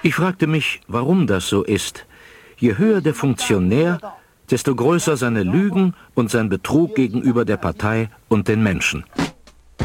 Ich fragte mich, warum das so ist. Je höher der Funktionär, desto größer seine Lügen und sein Betrug gegenüber der Partei und den Menschen.